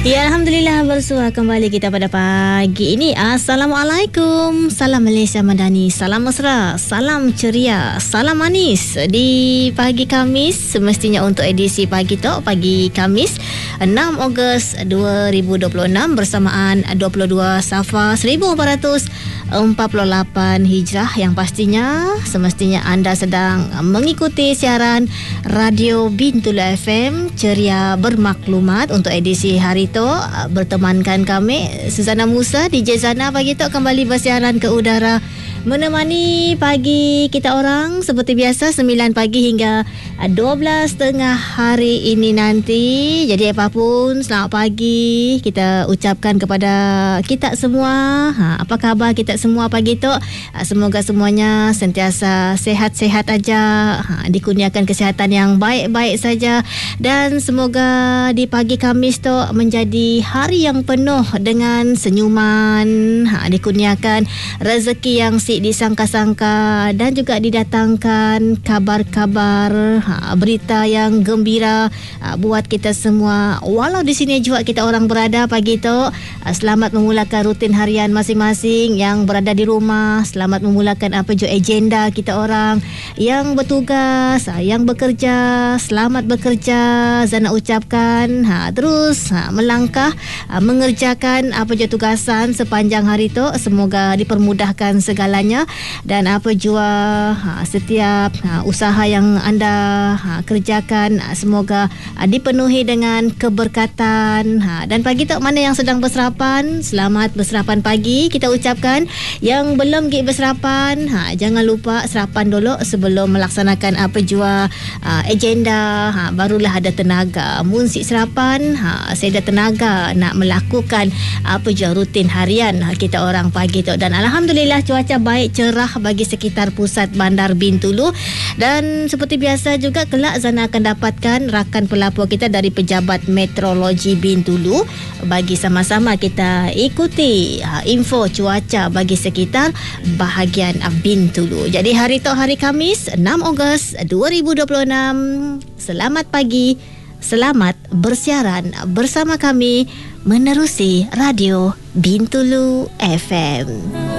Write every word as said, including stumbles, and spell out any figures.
Ya, Alhamdulillah bersua kembali kita pada pagi ini. Assalamualaikum. Salam Malaysia Madani. Salam mesra. Salam ceria. Salam manis. Di pagi Khamis, semestinya untuk edisi Pagi Tok, pagi Khamis enam Ogos dua ribu dua puluh enam bersamaan dua puluh dua Safar seribu empat ratus empat puluh lapan Hijrah, yang pastinya semestinya anda sedang mengikuti siaran Radio Bintulu F M Ceria Bermaklumat untuk edisi hari itu. Bertemankan kami Suzana Musa, D J Zana Pagi Tok kembali bersiaran ke udara menemani pagi kita orang seperti biasa sembilan pagi hingga dua belas tengah hari ini nanti. Jadi apapun, selamat pagi kita ucapkan kepada kita semua. Ha, apa khabar kita semua pagi tu? Ha, semoga semuanya sentiasa sehat-sehat aja, ha, dikurniakan kesihatan yang baik-baik saja, dan semoga di pagi Khamis tu menjadi hari yang penuh dengan senyuman, ha, dikurniakan rezeki yang si disangka-sangka, dan juga didatangkan kabar-kabar, ha, berita yang gembira, ha, buat kita semua. Walau di sini juga kita orang berada pagi tu, ha, selamat memulakan rutin harian masing-masing yang berada di rumah. Selamat memulakan apa je agenda kita orang yang bertugas, ha, yang bekerja. Selamat bekerja, Zana ucapkan, ha, terus ha, melangkah, ha, mengerjakan apa je tugasan sepanjang hari tu. Semoga dipermudahkan segalanya, dan apa jua ha, setiap ha, usaha yang anda ha, kerjakan, ha, semoga ha, dipenuhi dengan keberkatan, ha. Dan pagi tu mana yang sedang berserapan, selamat berserapan pagi kita ucapkan. Yang belum pergi berserapan, ha, jangan lupa serapan dulu sebelum melaksanakan apa jua ha, agenda, ha, barulah ada tenaga. Mun si serapan, ha, saya ada tenaga nak melakukan apa jua rutin harian, ha, kita orang pagi tu. Dan Alhamdulillah cuaca baik, cerah bagi sekitar pusat Bandar Bintulu. Dan seperti biasa juga kelak Zana akan dapatkan rakan pelapor kita dari Pejabat Meteorologi Bintulu bagi sama-sama kita ikuti ha, info cuaca bagi sekitar bahagian Bintulu. Jadi hari tu hari Khamis enam Ogos dua ribu dua puluh enam. Selamat pagi, selamat bersiaran bersama kami menerusi Radio Bintulu F M.